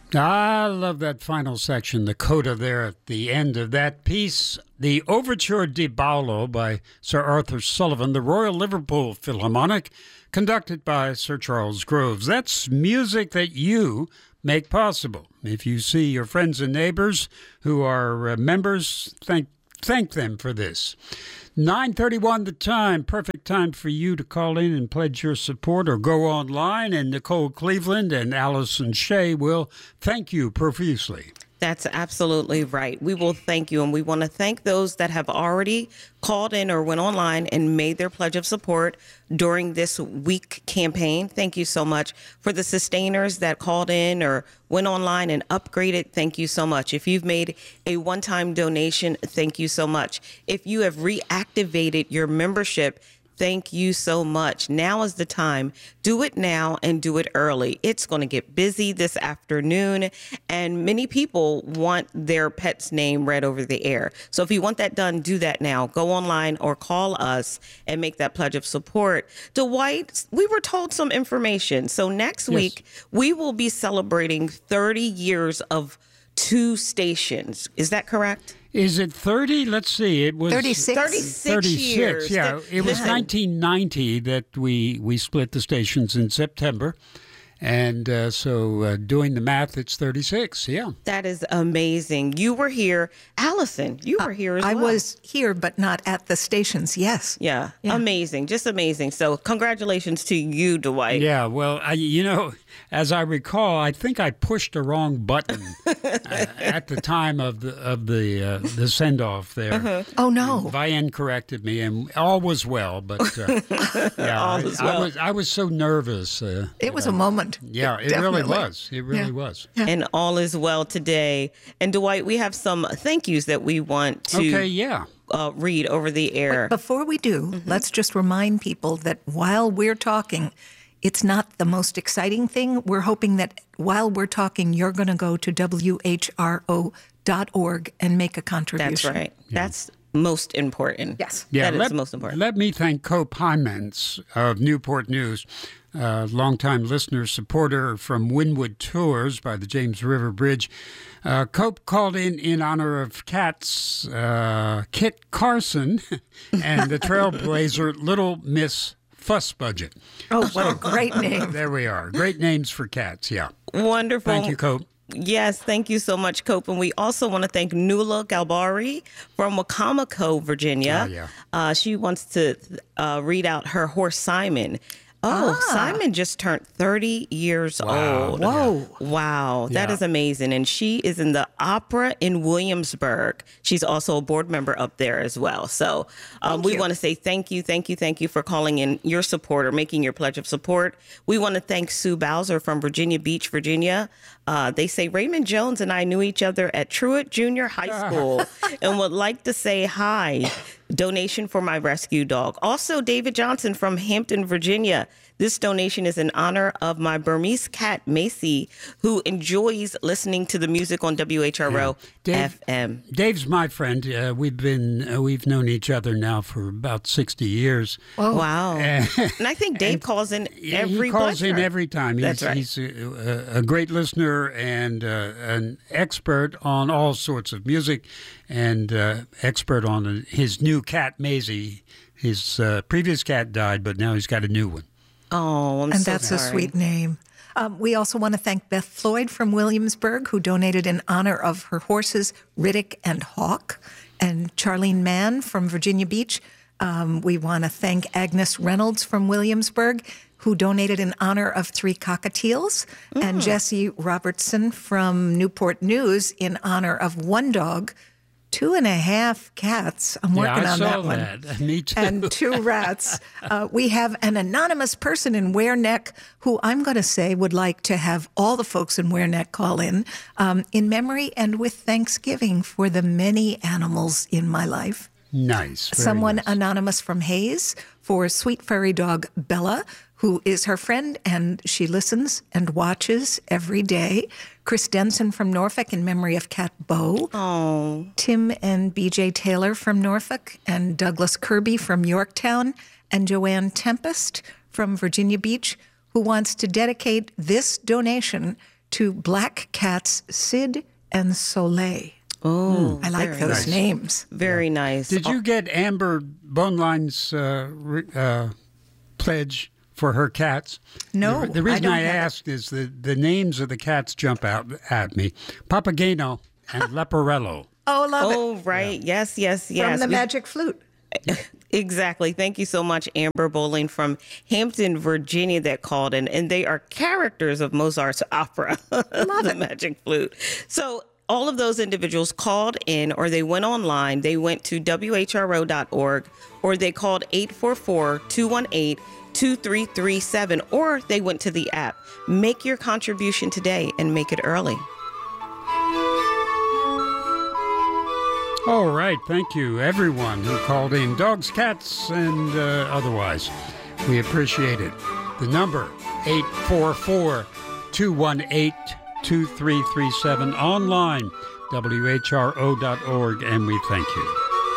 I love that final section, the coda there at the end of that piece. The Overture di Paolo by Sir Arthur Sullivan, the Royal Liverpool Philharmonic, conducted by Sir Charles Groves. That's music that you make possible. If you see your friends and neighbors who are members, thank them for this. 9:31 the time, perfect time for you to call in and pledge your support or go online, and Nicole Cleveland and Allison Shea will thank you profusely. That's absolutely right. We will thank you, and we want to thank those that have already called in or went online and made their pledge of support during this week campaign. Thank you so much. For the sustainers that called in or went online and upgraded, thank you so much. If you've made a one-time donation, thank you so much. If you have reactivated your membership, thank you so much. Now is the time. Do it now and do it early. It's going to get busy this afternoon, and many people want their pet's name read over the air. So if you want that done, do that now. Go online or call us and make that pledge of support. Dwight, we were told some information. So next week, we will be celebrating 30 years of 2 stations. Is that correct? Is it 30? Let's see. It was 36 years. Yeah, it was 1990 that we split the stations in September. And so doing the math, it's 36, yeah. That is amazing. You were here. Allison, you were here as well. I was here, but not at the stations, yes. Yeah, amazing, just amazing. So congratulations to you, Dwight. Yeah, well, as I recall, I think I pushed the wrong button at the time of the send-off there. Uh-huh. Oh, no. Vianne corrected me, and all was well. But all was well. I was so nervous. It was a moment. Yeah, it Definitely. really was. It really was. Yeah. And all is well today. And Dwight, we have some thank yous that we want to read over the air. But before we do, let's just remind people that while we're talking, it's not the most exciting thing. We're hoping that while we're talking, you're going to go to WHRO.org and make a contribution. That's right. Yeah. That's most important. Yes. Yeah, that is most important. Let me thank Cope Hyman's of Newport News, longtime listener, supporter from Wynwood Tours by the James River Bridge. Cope called in honor of Kat's Kit Carson and the Trailblazer Little Miss Fuss Budget. Oh, what a great name. There we are. Great names for cats, yeah. Wonderful. Thank you, Cope. Yes, thank you so much, Cope. And we also want to thank Nuala Galbari from Wacomico, Virginia. She wants to read out her horse, Simon. Simon just turned 30 years old. Whoa. Wow. That is amazing. And she is in the opera in Williamsburg. She's also a board member up there as well. So we want to say thank you for calling in your support or making your pledge of support. We want to thank Sue Bowser from Virginia Beach, Virginia. They say Raymond Jones and I knew each other at Truett Junior High School and would like to say hi. Donation for my rescue dog. Also, David Johnson from Hampton, Virginia. This donation is in honor of my Burmese cat, Macy, who enjoys listening to the music on WHRO FM. Dave's my friend. We've known each other now for about 60 years. Oh, wow. And I think Dave calls in every He calls in every time. That's right. He's a great listener and an expert on all sorts of music and expert on his new cat, Maisie. His previous cat died, but now he's got a new one. Oh, and that's sorry. a sweet name. We also want to thank Beth Floyd from Williamsburg, who donated in honor of her horses, Riddick and Hawk, and Charlene Mann from Virginia Beach. We want to thank Agnes Reynolds from Williamsburg, who donated in honor of 3 cockatiels, and Jesse Robertson from Newport News in honor of 1 dog, 2.5 cats. I'm working on that one. That. Me too. And 2 rats. We have an anonymous person in Ware Neck who I'm going to say would like to have all the folks in Ware Neck call in memory and with thanksgiving for the many animals in my life. Nice. Someone nice. Anonymous from Hayes for sweet furry dog Bella, who is her friend, and she listens and watches every day. Chris Denson from Norfolk in memory of Cat Bo. Oh. Tim and B.J. Taylor from Norfolk, and Douglas Kirby from Yorktown, and Joanne Tempest from Virginia Beach, who wants to dedicate this donation to Black Cats Sid and Soleil. Oh, I like those nice. names. very nice. Did you get Amber Boneline's pledge for her cats? No, The reason I don't I have it. asked is the names of the cats jump out at me. Papageno and Leporello. Oh, love it. Oh, right. Yes, yes, From yes. the We- Magic Flute. Exactly. Thank you so much, Amber Bowling from Hampton, Virginia, that called in. And they are characters of Mozart's opera, The Magic Flute. So all of those individuals called in, or they went online. They went to WHRO.org, or they called 844-218-2337, or they went to the app. Make your contribution today and make it early. All right. Thank you, everyone who called in, dogs, cats, and otherwise. We appreciate it. The number, 844-218-2337, online, WHRO.org, and we thank you.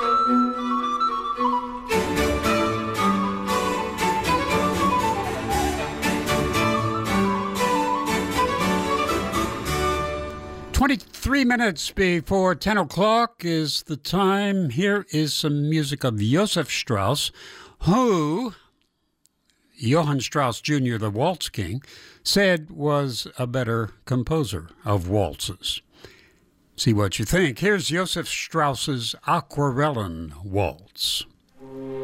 Three minutes before 10 o'clock is the time. Here is some music of Joseph Strauss, who Johann Strauss Jr., the Waltz King, said was a better composer of waltzes. See what you think. Here's Joseph Strauss's Aquarellin Waltz.